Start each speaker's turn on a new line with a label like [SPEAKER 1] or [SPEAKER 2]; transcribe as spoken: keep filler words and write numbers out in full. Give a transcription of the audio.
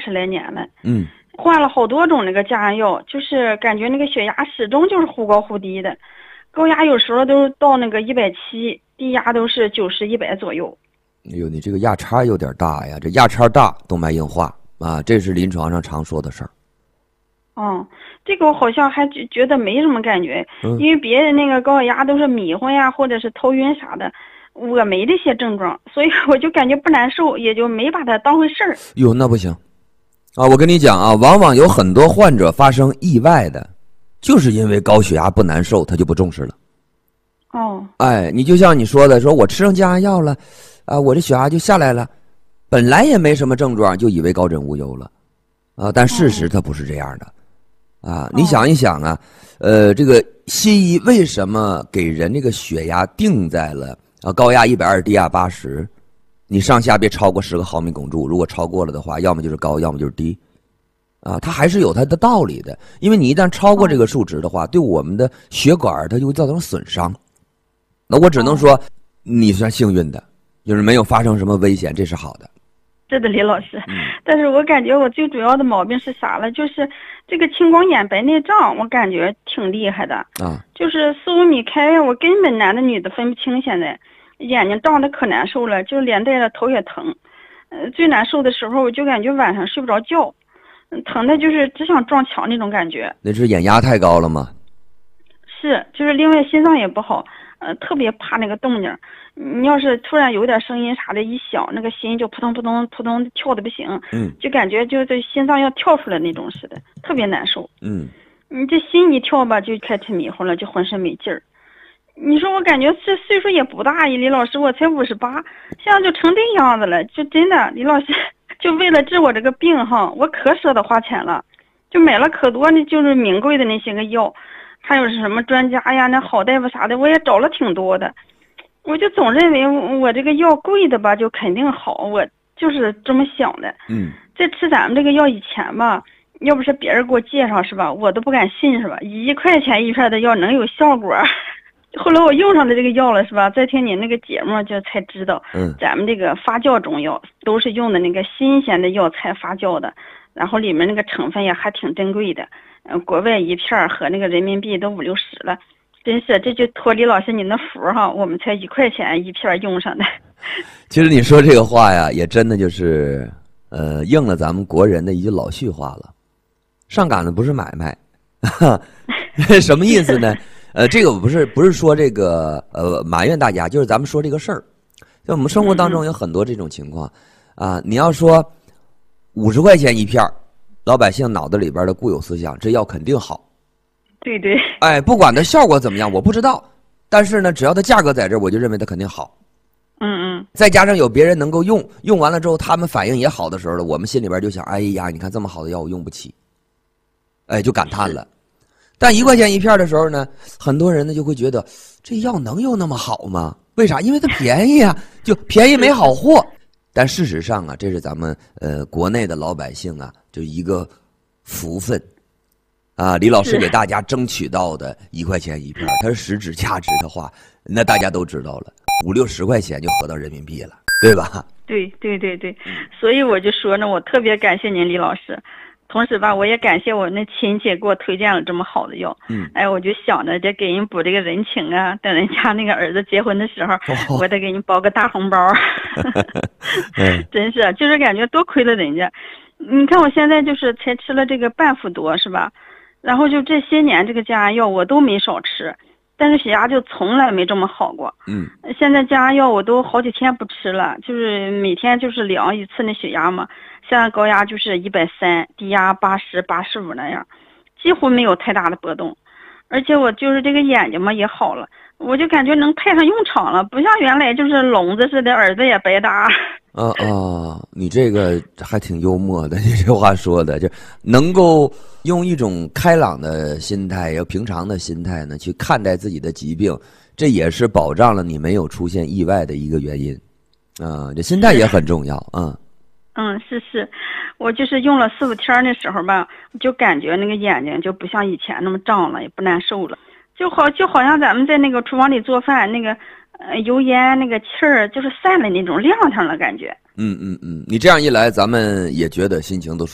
[SPEAKER 1] 十来年了。
[SPEAKER 2] 嗯，
[SPEAKER 1] 换了好多种那个降压药，就是感觉那个血压始终就是忽高忽低的，高压有时候都到那个一百七，低压都是九十一百左右。
[SPEAKER 2] 哎呦，你这个压差有点大呀，这压差大，动脉硬化啊，这是临床上常说的事儿。
[SPEAKER 1] 哦，这个我好像还觉觉得没什么感觉，
[SPEAKER 2] 嗯，
[SPEAKER 1] 因为别人那个高血压都是迷糊呀，或者是头晕啥的，我没这些症状，所以我就感觉不难受，也就没把它当回事儿。
[SPEAKER 2] 哟，那不行啊！我跟你讲啊，往往有很多患者发生意外的，就是因为高血压不难受，他就不重视了。
[SPEAKER 1] 哦，
[SPEAKER 2] 哎，你就像你说的，说我吃上降压药了，啊，我这血压就下来了，本来也没什么症状，就以为高枕无忧了，啊，但事实它不是这样的。啊，你想一想啊，呃，这个西医为什么给人这个血压定在了啊高压一百二，低压八十？你上下别超过十个毫米汞柱，如果超过了的话，要么就是高，要么就是低。啊，它还是有它的道理的，因为你一旦超过这个数值的话，对我们的血管它就会造成损伤。那我只能说，你算幸运的，就是没有发生什么危险，这是好的。
[SPEAKER 1] 是的，李老师，但是我感觉我最主要的毛病是啥了？就是这个青光眼白内障，我感觉挺厉害的
[SPEAKER 2] 啊，
[SPEAKER 1] 就是四五米开，我根本男的女的分不清。现在眼睛胀得可难受了，就连带着头也疼。呃，最难受的时候，我就感觉晚上睡不着觉，疼的就是只想撞墙那种感觉。
[SPEAKER 2] 那是眼压太高了吗？
[SPEAKER 1] 是，就是另外心脏也不好，呃，特别怕那个动静。你要是突然有点声音啥的，一响，那个心就扑通扑通扑通跳的不行，
[SPEAKER 2] 嗯，
[SPEAKER 1] 就感觉就这心脏要跳出来那种似的，特别难受。
[SPEAKER 2] 嗯，
[SPEAKER 1] 你这心一跳吧，就开始迷糊了，就浑身没劲儿。你说我感觉这岁数也不大呀，李老师，我才五十八，现在就成这样子了，就真的，李老师，就为了治我这个病哈，我可舍得花钱了，就买了可多那就是名贵的那些个药，还有是什么专家呀，那好大夫啥的，我也找了挺多的。我就总认为我这个药贵的吧就肯定好，我就是这么想的。
[SPEAKER 2] 嗯，
[SPEAKER 1] 在吃咱们这个药以前吧，要不是别人给我介绍是吧，我都不敢信是吧？一块钱一片的药能有效果？后来我用上的这个药了是吧？再听你那个节目就才知道，
[SPEAKER 2] 嗯，
[SPEAKER 1] 咱们这个发酵中药都是用的那个新鲜的药材发酵的，然后里面那个成分也还挺珍贵的，嗯，国外一片和那个人民币都五六十了。真是，这就托李老师您的福哈，我们才一块钱一片用上的。
[SPEAKER 2] 其实你说这个话呀，也真的就是，呃，应了咱们国人的一句老絮话了：上赶的不是买卖，什么意思呢？呃，这个不是不是说这个呃埋怨大家，就是咱们说这个事儿。在我们生活当中有很多这种情况，啊，你要说五十块钱一片，老百姓脑子里边的固有思想，这药肯定好。
[SPEAKER 1] 对对，
[SPEAKER 2] 哎，不管它效果怎么样，我不知道，但是呢，只要它价格在这儿，我就认为它肯定好。
[SPEAKER 1] 嗯嗯。
[SPEAKER 2] 再加上有别人能够用，用完了之后他们反应也好的时候了，我们心里边就想，哎呀，你看这么好的药我用不起，哎，就感叹了。但一块钱一片的时候呢，很多人呢就会觉得这药能有那么好吗？为啥？因为它便宜啊，就便宜没好货。但事实上啊，这是咱们呃国内的老百姓啊，就一个福分。啊，李老师给大家争取到的一块钱一片，它是实质价值的话，那大家都知道了，五六十块钱就合到人民币了，对吧？
[SPEAKER 1] 对对对对，所以我就说呢，我特别感谢您李老师，同时吧，我也感谢我那亲戚给我推荐了这么好的药。嗯，哎，我就想着这给人补这个人情啊，等人家那个儿子结婚的时候，哦、我得给人包个大红包。真是，就是感觉多亏了人家。你看我现在就是才吃了这个半副多，是吧？然后就这些年这个降压药我都没少吃，但是血压就从来没这么好过。嗯，现在降压药我都好几天不吃了，就是每天就是量一次那血压嘛，现在高压就是一百三，低压八十、八十五那样，几乎没有太大的波动。而且我就是这个眼睛嘛也好了，我就感觉能派上用场了，不像原来就是聋子似的，耳朵也白搭。
[SPEAKER 2] 啊啊，你这个还挺幽默的，你这话说的，就能够用一种开朗的心态，要平常的心态呢，去看待自己的疾病，这也是保障了你没有出现意外的一个原因。啊，这心态也很重要啊。
[SPEAKER 1] 嗯，是是，我就是用了四五天的时候吧，就感觉那个眼睛就不像以前那么胀了，也不难受了，就好就好像咱们在那个厨房里做饭那个。呃，油烟那个气儿就是散了那种亮堂的感觉。
[SPEAKER 2] 嗯嗯嗯，你这样一来，咱们也觉得心情都舒服。